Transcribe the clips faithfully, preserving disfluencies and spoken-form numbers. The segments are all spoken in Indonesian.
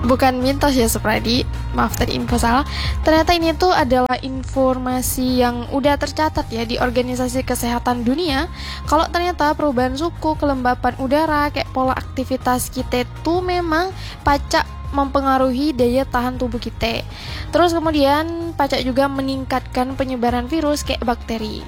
bukan mitos ya Supradi, maaf tadi info salah. Ternyata ini tuh adalah informasi yang udah tercatat ya di Organisasi Kesehatan Dunia. Kalau ternyata perubahan suhu, kelembapan udara, kayak pola aktivitas kita tuh memang pacak mempengaruhi daya tahan tubuh kita. Terus kemudian pacak juga meningkatkan penyebaran virus kayak bakteri.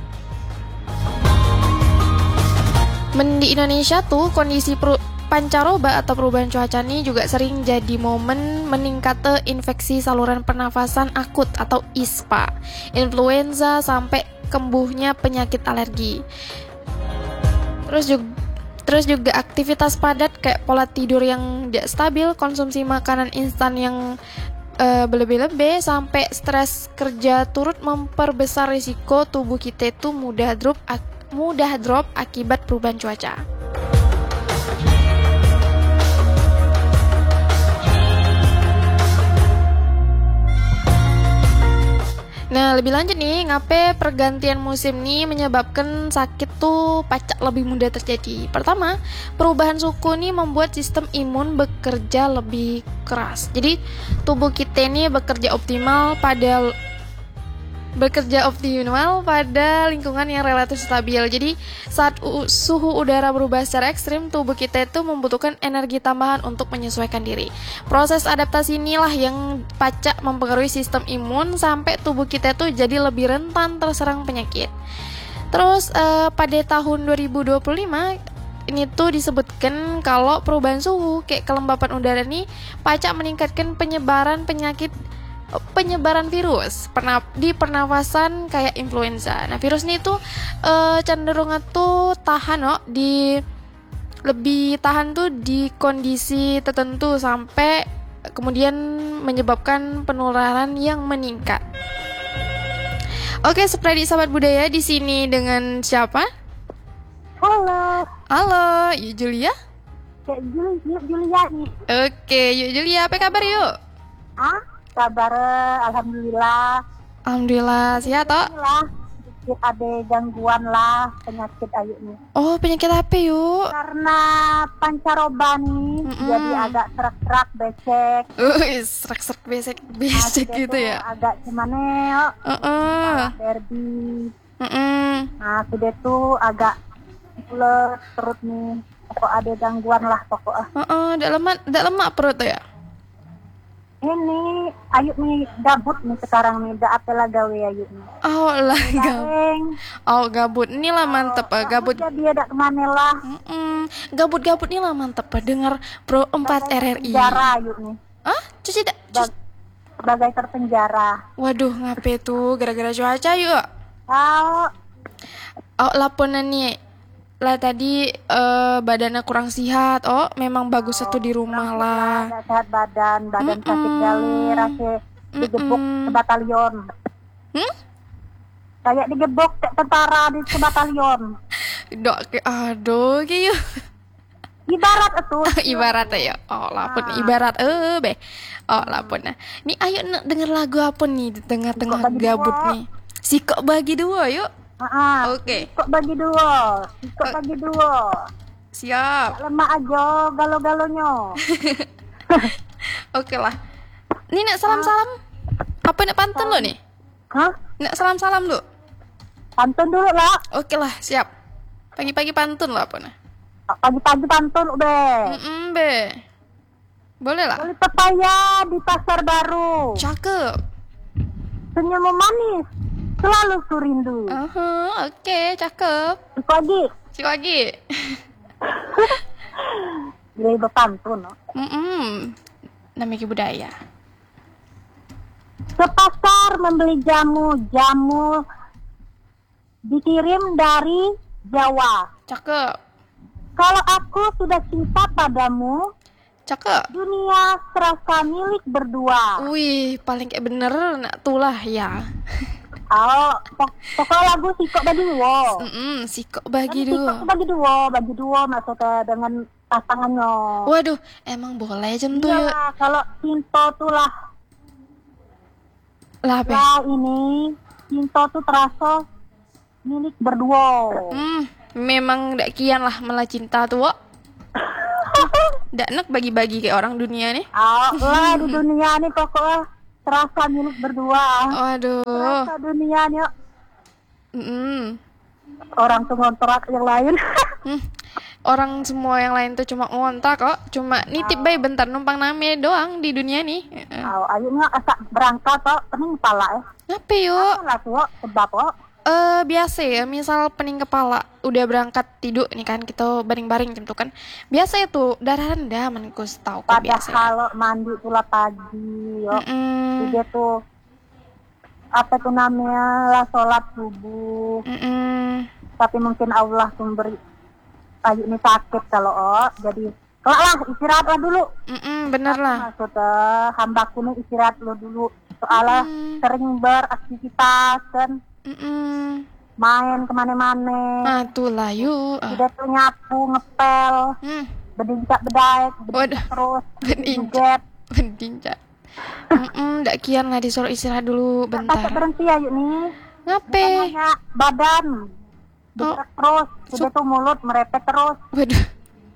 Men di Indonesia tuh kondisi per- pancaroba atau perubahan cuaca ini juga sering jadi momen meningkatnya infeksi saluran pernafasan akut atau I S P A, influenza sampai kambuhnya penyakit alergi. Terus juga terus juga aktivitas padat kayak pola tidur yang tidak stabil, konsumsi makanan instan yang uh, berlebih-lebih, sampai stres kerja turut memperbesar risiko tubuh kita itu mudah drop ak- mudah drop akibat perubahan cuaca. Nah, lebih lanjut nih, ngapain pergantian musim nih menyebabkan sakit tuh pacak lebih mudah terjadi. Pertama, perubahan suhu nih membuat sistem imun bekerja lebih keras. Jadi, tubuh kita ini bekerja optimal pada bekerja optimal pada lingkungan yang relatif stabil. Jadi saat u- suhu udara berubah secara ekstrim, tubuh kita itu membutuhkan energi tambahan untuk menyesuaikan diri. Proses adaptasi inilah yang pacak mempengaruhi sistem imun sampai tubuh kita itu jadi lebih rentan terserang penyakit. Terus eh, pada tahun dua ribu dua puluh lima ini tuh disebutkan kalau perubahan suhu kayak kelembapan udara ini pacak meningkatkan penyebaran penyakit penyebaran virus pernah di pernafasan kayak influenza. Nah, virus ini tuh e, cenderung tuh tahan oh, di lebih tahan tuh di kondisi tertentu sampai kemudian menyebabkan penularan yang meningkat. Oke, seperti sahabat budaya, di sini dengan siapa? Halo. Halo, Yuk Julia. Kak Jul, Yuk Julia nih. Oke, Yuk Julia, apa kabar yuk? Ah? Kabar alhamdulillah. Alhamdulillah sehat toh? Lah, sedikit ada gangguan lah penyakit ayu nih. Oh, penyakit apa yuk? Karena pancaroba nih, Mm-mm. jadi agak serak-serak becek. Uh, serak-serak besek besek Nah, gitu ya. Agak gimana ya? Heeh. Derby. Heeh. Nah, sudah tuh agak bulet perut nih. Pokok ada gangguan lah pokoknya. Heeh, ndak lemak, ndak lemak perut tuh ya. Ini ayu nih gabut nih sekarang nih, udah apa lah gawe ayu nih. Oh lah gabut. Gaeng. Oh gabut, ini lah mantep ah, gabut. Dia ada kemana lah? Mm-mm. Gabut-gabut ini lah mantep ah, dengar Pro empat R R I. Penjara ayu nih. Ah, cuci tak? Bag- sebagai terpenjara. Waduh, ngapain tuh gara-gara cuaca yuk? Oh, Oh laporan nih. Lah tadi eh, badannya kurang sehat. Oh, memang bagus satu di rumah lah. ada sehat badan, badan Mm-mm. sakit gali, rasa digebuk Mm-mm. ke batalion. Hmm? Kayak digebuk ke tentara di ke batalion. Dok, ke- aduh, kayak Ibarat itu. ibarat ya. Oh, lapun Ah. ibarat eh be. Oh, lapun. Nah, nih ayo nak denger lagu apa nih di tengah-tengah Sikok bagi gabut dua. nih. Sikok bagi dua, yuk. Ah, Oke. Kok bagi dua, kok Eh. bagi dua. Siap. Lemak aja galo-galonya. Oke lah. Nih nak salam-salam. Apa nak pantun lo nih? Hah? Nak salam-salam lo. Pantun dulu lah. Oke lah, siap. Pagi-pagi pantun lo apa nah? Pagi-pagi pantun udah. Mm be. Boleh lah. Beli pepaya di pasar baru. Cakep. Senyum manis selalu surindu. Aha, oke, cakep. Itu lagi. Si lagi. Beli berpantun. No? Mm Namanya budaya. Ke pasar membeli jamu. Jamu dikirim dari Jawa. Cakep. Kalau aku sudah cinta padamu, Cakep. dunia serasa milik berdua. Wih, paling kayak bener nak tulah ya. Oh, pok- pokoknya lagu sikok bagi dua. Mm sikok bagi Sikok dua. tuh bagi dua, bagi dua maksudnya dengan pasangannya. Waduh, emang boleh jam tuh ya. Iya, kalau cinta tuh lah, Lah apa? lah ini cinta tuh terasa milik berdua. Hmm, memang dak kian lah malah cinta tuh. Wak. Ndak enak bagi-bagi kayak orang dunia nih. Oh, lah di dunia nih pokoknya terasa milik berdua. Waduh. Terasa dunia nih Mm-mm. orang tuh ngontrak yang lain. Hmm. Orang semua yang lain tuh cuma ngontrak kok, cuma nitip bae bentar numpang name doang di dunia nih. Heeh. Oh, ayo nggak asak berangkat kok, pening kepala ya. Ngapain yuk? Lah kok, sebab kok. Eh biasa ya, misal pening kepala udah berangkat tidur nih kan, kita baring-baring gitu kan. Biasa itu darah rendah mankus tahu kok biasa. Padahal mandi pula pagi, yo. Mm-mm. Dia tuh apa tuh namanya lah sholat subuh. Mm-mm. Tapi mungkin Allah memberi ayu ini sakit kalau oh, jadi kelak lah istirahatlah dulu. Mm-mm, bener lah. Maksudnya hambaku nih istirahat lo dulu. Soalnya Mm. sering beraktivitas kan, Mm-mm. main kemana-mana. Ah tuh lah yuk. Ah. Udah tuh nyapu, ngepel, Hmm. berdinjak bedai, Waduh. berdinjak terus, Berdinjak. joget. Bendinja. Mm-mm, ndak kian lah disuruh istirahat dulu Pasal bentar. berhenti ayu nih. Ngape? Namanya badan. Bergerak terus, udah tuh mulut merepet terus. Waduh.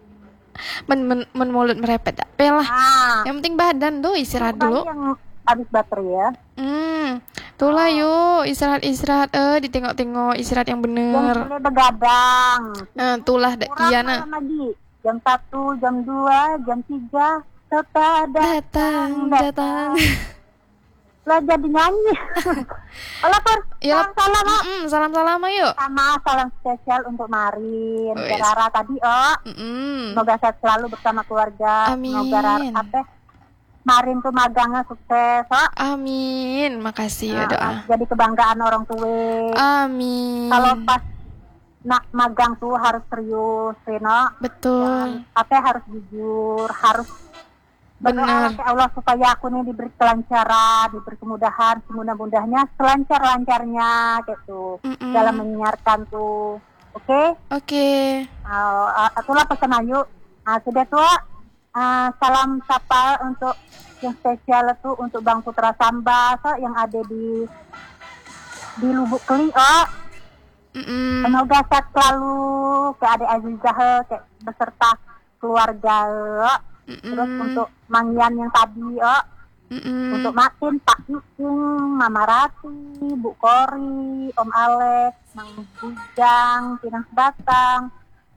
Men, men, men mulut merepet tak pelah. Nah, Yang penting badan tuh istirahat bukan dulu. yang habis baterai ya. Hmm. Tuh lah yuk, istirahat-istirahat eh ditengok-tengok istirahat yang Yang bener. boleh begadang. Nah, tuh lah dak Kurang kian ah. malam lagi. Jam satu, jam dua, jam tiga, serta Datang, datang. Lah jadi nyanyi. Olah Pur, Ya, salam salam oh. mm-mm, salam-salam ayo. Sama salam spesial untuk Marin, Wes. Rara tadi oh. Mm-mm. Semoga sehat selalu bersama keluarga. Amin. Semoga Rara apa? Marin tuh magangnya sukses oh. Amin, makasih ya doa. Nah, jadi kebanggaan orang tua. Amin. Kalau pas nak magang tuh harus serius, Rino. Betul. Apa harus jujur, harus Benar. berdoa ke Allah supaya aku nih diberi kelancaran, diberi kemudahan, semudah-mudahnya, selancar-lancarnya gitu Mm-mm. dalam menyiarkan tuh. Oke? Oke. Uh, itulah pesan ayu. Nah, sudah tua. Uh, salam sapa untuk yang spesial itu untuk Bang Putra Samba so, yang ada di di Lubuk Keli. Oh, Mm-mm. semoga sehat selalu ke adik Azizah ke beserta keluarga. Oh. Terus Mm-mm. untuk Mangyan yang tadi, oh, Mm-mm. untuk Makin, Pak Iping, Mama Rati, Bu Kori, Om Alex, Mang Bujang, Pinang Sebatang,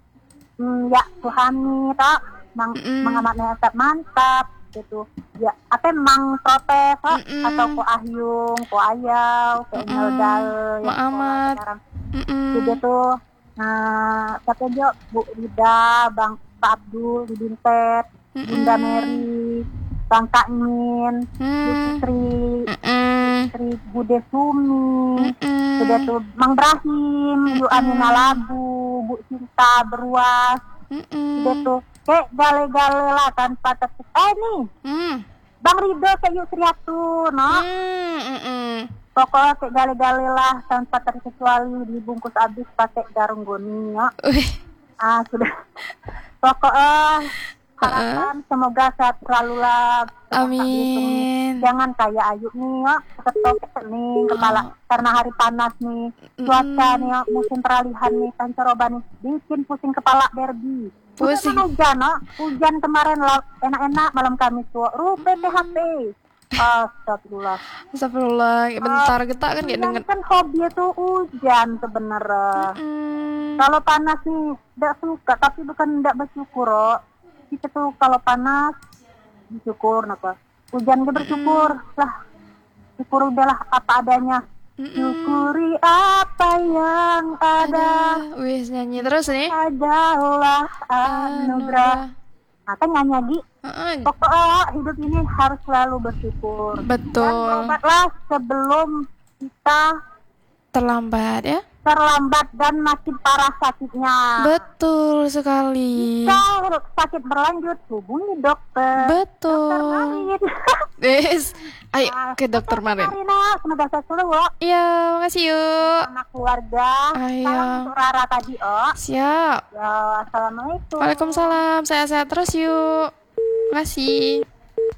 hmm, ya Suhami, toh, Mang Mm-mm. Mengamatnya tetap mantap, gitu. Ya, apa Mang Protes, oh, Mm-mm. atau Ko Ahyung, Ko Ayau, Ko Mm-mm. Imelda, Mak Amat. sekarang. Mm-mm. Jadi tuh, nah, siapa aja, Bu Rida, Bang Pak Abdul, di Bintet, Bunda Mm-mm. Mary, Bang Takmin, Bu Mm. Putri, Mm-mm. Putri Bude Sumi, Mm-mm. sudah tuh Mang Brahim, Bu Amina Labu, Bu Cinta Beruas, Mm-mm. sudah tuh kayak gale-gale lah tanpa tertib. Eh nih, Mm. Bang Rido kayak Yuk Sriatu, no? Mm. Mm-mm. Pokoknya kayak gale-gale lah tanpa terkecuali dibungkus habis pakai garung goni, no? Wih. Ah sudah, pokoknya harapan semoga sehat selalu lah. Amin. Jangan kayak Ayu nih ya, ketok nih kepala karena hari panas nih, cuaca nih ya, musim peralihan nih, pancaroba nih, bikin pusing kepala derby. Pusing. Hujan hujan, no? Hujan kemarin lah, enak-enak malam Kamis tuh, rupe P H P. Astagfirullah. Astagfirullah, kayak bentar getak kan kayak Yang denger. kan hobi itu hujan sebenarnya. Mm. Kalau panas nih, tidak suka, tapi bukan tidak bersyukur, oh. Kita tuh kalau panas bersyukur, napa? Hujan dia bersyukur, lah. Syukur udahlah apa adanya. Mm-mm. Syukuri apa yang ada Wih, nyanyi terus nih. adalah anugerah. Nah, kan nyanyi lagi. Heeh. Pokoknya hidup ini harus selalu bersyukur. Dan Betul. berobatlah sebelum kita Terlambat ya. terlambat dan makin parah sakitnya. Betul sekali. Kalau sakit berlanjut, hubungi dokter. Dokter Betul. Marin. Yes. Ayo ke dokter Marin. Marina, semoga sehat selalu, oh. Iya, makasih yuk. Anak keluarga. Ayo. Salam untuk Rara tadi, oh. Siap. Ya, assalamualaikum. Waalaikumsalam. Sehat-sehat terus yuk. Makasih.